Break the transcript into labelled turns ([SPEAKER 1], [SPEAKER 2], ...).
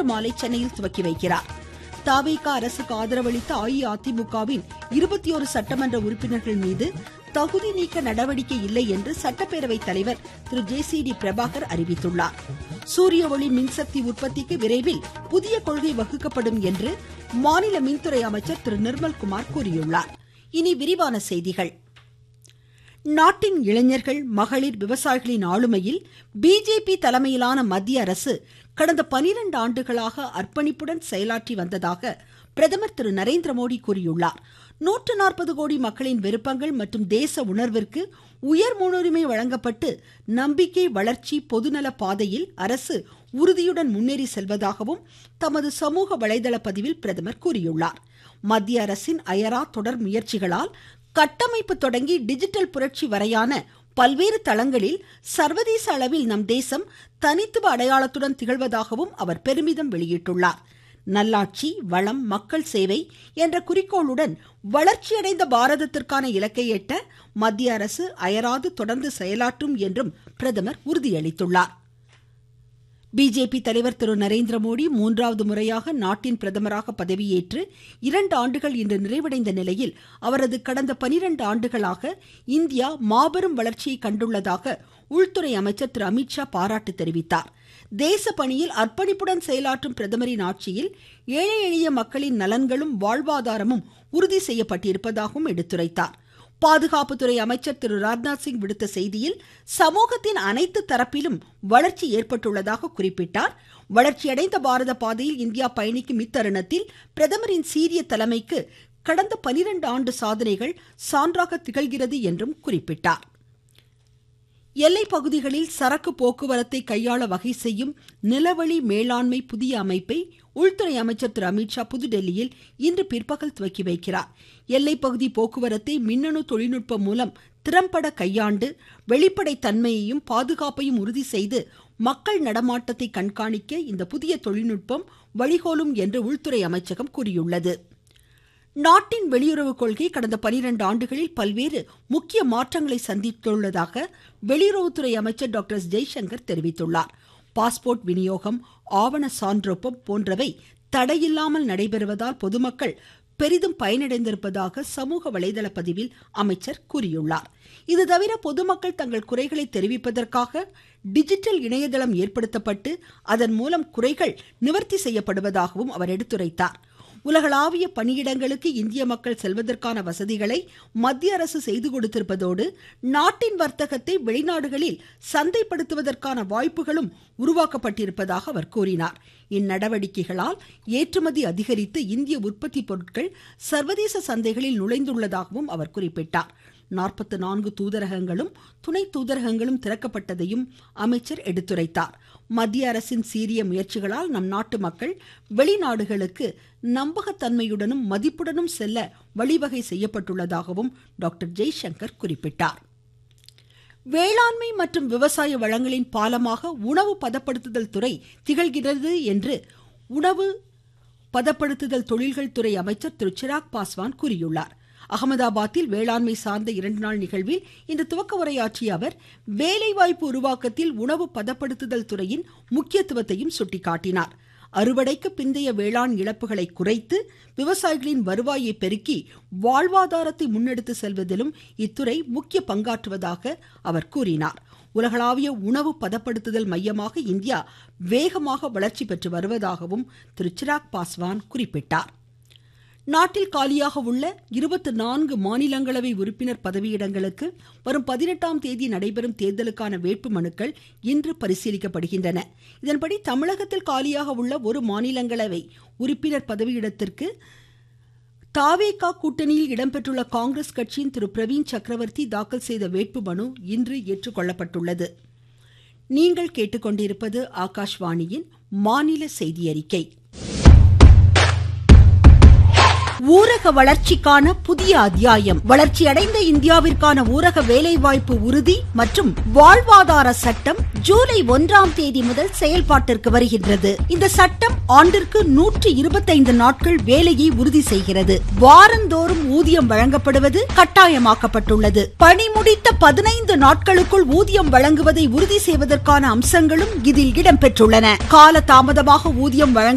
[SPEAKER 1] மாலை சென்னையில் துவக்கி வைக்கிறார். தவிக அரசுக்கு ஆதரவளித்த அஇஅதிமுகவின் 21 சட்டமன்ற உறுப்பினர்கள் மீது தகுதி நீக்க நடவடிக்கை இல்லை என்று சட்டப்பேரவைத் தலைவர் திரு ஜே.சி.டி. பிரபாகர் அறிவித்துள்ளார். சூரிய ஒளி மின்சக்தி உற்பத்திக்கு விரைவில் புதிய கொள்கை வகுக்கப்படும் என்று மாநில மின்துறை அமைச்சர் திரு நிர்மல்குமார் கூறியுள்ளார். இனி விரிவான செய்திகள். நாட்டின் இளைஞர்கள், மகளிர், விவசாயிகளின் ஆளுமையில் பிஜேபி தலைமையிலான மத்திய அரசு கடந்த 12 ஆண்டுகளாக அர்ப்பணிப்புடன் செயலாற்றி வந்ததாக பிரதமர் திரு நரேந்திரமோடி கூறியுள்ளார். 140 கோடி மக்களின் விருப்பங்கள் மற்றும் தேச உணர்விற்கு உயர் முன்னுரிமை வழங்கப்பட்டு நம்பிக்கை, வளர்ச்சி, பொதுநல பாதையில் அரசு உறுதியுடன் முன்னேறி செல்வதாகவும் தமது சமூக வலைதள பதிவில் பிரதமர் கூறியுள்ளார். மத்திய அரசின் அயரா தொடர் முயற்சிகளால் கட்டமைப்பு தொடங்கி டிஜிட்டல் புரட்சி வரையான பல்வேறு தளங்களில் சர்வதேச அளவில் நம் தேசம் தனித்துவ அடையாளத்துடன் திகழ்வதாகவும் அவர் பெருமிதம் வெளியிட்டுள்ளார். நல்லாட்சி, வளம், மக்கள் சேவை என்ற குறிக்கோளுடன் வளர்ச்சியடைந்த பாரதத்திற்கான இலக்கை எட்ட மத்திய அரசு அயராது தொடர்ந்து செயலாற்றும் என்றும் பிரதமர் உறுதியளித்துள்ளார். பிஜேபி தலைவர் திரு நரேந்திரமோடி 3வது முறையாக நாட்டின் பிரதமராக பதவியேற்று 2 ஆண்டுகள் இன்று நிறைவடைந்த நிலையில் அவரது கடந்த 12 ஆண்டுகளாக இந்தியா மாபெரும் வளர்ச்சியை கண்டுள்ளதாக உள்துறை அமைச்சர் திரு அமித்ஷா பாராட்டு தெரிவித்தார். தேச பணியில் அர்ப்பணிப்புடன் செயலாற்றும் பிரதமரின் ஆட்சியில் ஏழை எளிய மக்களின் நலன்களும் வாழ்வாதாரமும் உறுதி செய்யப்பட்டிருப்பதாகவும் எடுத்துரைத்தார். பாதுகாப்புத்துறை அமைச்சர் திரு ராஜ்நாத் சிங் விடுத்த செய்தியில் சமூகத்தின் அனைத்து தரப்பிலும் வளர்ச்சி ஏற்பட்டுள்ளதாக குறிப்பிட்டார். வளர்ச்சியடைந்த பாரத பாதையில் இந்தியா பயணிக்கும் இத்தருணத்தில் பிரதமரின் சீரிய தலைமைக்கு கடந்த 12 ஆண்டு சாதனைகள் சான்றாக திகழ்கிறது என்றும் குறிப்பிட்டார். எல்லை பகுதிகளில் சரக்கு போக்குவரத்தை கையாள வகை செய்யும் நிலவழி மேலாண்மை புதிய அமைப்பை உள்துறை அமைச்சர் திரு அமித்ஷா புதுடெல்லியில் இன்று பிற்பகல் துவக்கி வைக்கிறார். எல்லைப்பகுதி போக்குவரத்தை மின்னணு தொழில்நுட்பம் மூலம் திறம்பட கையாண்டு வெளிப்படை தன்மையையும் பாதுகாப்பையும் உறுதி செய்து மக்கள் நடமாட்டத்தை கண்காணிக்க இந்த புதிய தொழில்நுட்பம் வழிகோலும் என்று உள்துறை அமைச்சகம் கூறியுள்ளது. நாட்டின் வெளியுறவு கொள்கை கடந்த 12 ஆண்டுகளில் பல்வேறு முக்கிய மாற்றங்களை சந்தித்துள்ளதாக வெளியுறவுத்துறை அமைச்சர் டாக்டர் ஜெய்சங்கர் தெரிவித்துள்ளார். பாஸ்போர்ட் விநியோகம், ஆவண சான்றொப்பம் போன்றவை தடையில்லாமல் நடைபெறுவதால் பொதுமக்கள் பெரிதும் பயனடைந்திருப்பதாக சமூக வலைதள பதிவில் அமைச்சர் கூறியுள்ளார். இது தவிர பொதுமக்கள் தங்கள் குறைகளை தெரிவிப்பதற்காக டிஜிட்டல் இணையதளம் ஏற்படுத்தப்பட்டு அதன் மூலம் குறைகள் நிவர்த்தி செய்யப்படுவதாகவும் அவர் எடுத்துரைத்தார். உலகளாவிய பணியிடங்களுக்கு இந்திய மக்கள் செல்வதற்கான வசதிகளை மத்திய அரசு செய்து கொடுத்திருப்பதோடு நாட்டின் வர்த்தகத்தை வெளிநாடுகளில் சந்தைப்படுத்துவதற்கான வாய்ப்புகளும் உருவாக்கப்பட்டிருப்பதாக அவர் கூறினார். இந்நடவடிக்கைகளால் ஏற்றுமதி அதிகரித்து இந்திய உற்பத்தி பொருட்கள் சர்வதேச சந்தைகளில் நுழைந்துள்ளதாகவும் அவர் குறிப்பிட்டார். 44 தூதரகங்களும் துணை தூதரகங்களும் திறக்கப்பட்டதையும் அமைச்சர் எடுத்துரைத்தார். மத்திய அரசின் சீரிய முயற்சிகளால் நம் நாட்டு மக்கள் வெளிநாடுகளுக்கு நம்பகத்தன்மையுடனும் மதிப்புடனும் செல்ல வழிவகை செய்யப்பட்டுள்ளதாகவும் டாக்டர் ஜெய்சங்கர் குறிப்பிட்டார். வேளாண்மை மற்றும் விவசாய வளங்களின் பாலமாக உணவு பதப்படுத்துதல் துறை திகழ்கிறது என்று உணவு பதப்படுத்துதல் தொழில்கள் துறை அமைச்சர் திரு சிராக் பாஸ்வான் கூறியுள்ளார். அகமதாபாத்தில் வேளாண்மை சார்ந்த 2 நாள் நிகழ்வில் இன்று துவக்க உரையாற்றிய அவர் வேலைவாய்ப்பு உருவாக்கத்தில் உணவு பதப்படுத்துதல் துறையின் முக்கியத்துவத்தையும் சுட்டிக்காட்டினார். அறுவடைக்கு பிந்தைய வேளாண் இழப்புகளை குறைத்து விவசாயிகளின் வருவாயை பெருக்கி வாழ்வாதாரத்தை முன்னெடுத்து செல்வதிலும் இத்துறை முக்கிய பங்காற்றுவதாக அவர் கூறினார். உலகளாவிய உணவு பதப்படுத்துதல் மையமாக இந்தியா வேகமாக வளர்ச்சி பெற்று வருவதாகவும் திரு சிராக் பாஸ்வான் குறிப்பிட்டார். நாட்டில் காலியாக உள்ள 24 மாநிலங்களவை உறுப்பினர் பதவியிடங்களுக்கு வரும் 18ஆம் தேதி நடைபெறும் தேர்தலுக்கான வேட்பு மனுக்கள் இன்று பரிசீலிக்கப்படுகின்றன. இதன்படி தமிழகத்தில் காலியாக உள்ள ஒரு மாநிலங்களவை உறுப்பினர் பதவியிடத்திற்கு தவேக கூட்டணியில் இடம்பெற்றுள்ள காங்கிரஸ் கட்சியின் திரு பிரவீன் சக்கரவர்த்தி தாக்கல் செய்த வேட்பு மனு இன்று ஏற்றுக்கொள்ளப்பட்டுள்ளது. நீங்கள் கேட்டுக்கொண்டிருப்பது ஆகாஷ்வாணியின் மாநில செய்தி அறிக்கை. ஊரக வளர்ச்சிக்கான புதிய அத்தியாயம். வளர்ச்சியடைந்த இந்தியாவிற்கான ஊரக வேலைவாய்ப்பு உறுதி மற்றும் வாழ்வாதார சட்டம் ஜூலை 1ஆம் தேதி முதல் செயல்பாட்டிற்கு வருகின்றது. இந்த சட்டம் ஆண்டிற்கு 125 நாட்கள் வேலையை உறுதி செய்கிறது. வாரந்தோறும் ஊதியம் வழங்கப்படுவது கட்டாயமாக்கப்பட்டுள்ளது. பணி முடித்த 15 நாட்களுக்குள் ஊதியம் வழங்குவதை உறுதி செய்வதற்கான அம்சங்களும் இதில் இடம்பெற்றுள்ளன. கால தாமதமாக ஊதியம் வழங்க